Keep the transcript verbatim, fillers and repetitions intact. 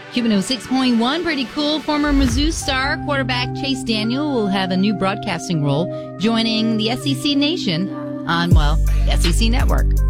Cuban oh six point one, pretty cool. Former Mizzou star quarterback Chase Daniel will have a new broadcasting role, joining the S E C Nation on, well, the S E C Network.